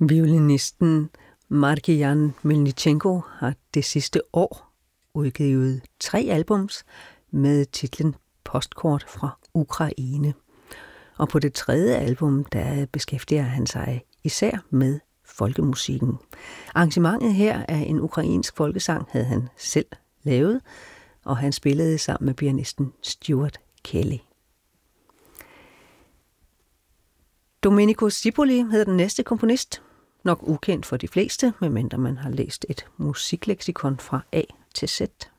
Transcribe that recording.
Violinisten Markian Melnichenko har det sidste år udgivet 3 albums med titlen Postkort fra Ukraine. Og på det 3. album, der beskæftiger han sig især med folkemusikken. Arrangementet her af en ukrainsk folkesang havde han selv lavet, og han spillede sammen med pianisten Stuart Kelly. Domenico Zipoli hedder den næste komponist. Nok ukendt for de fleste, medmindre man har læst et musikleksikon fra A til Z.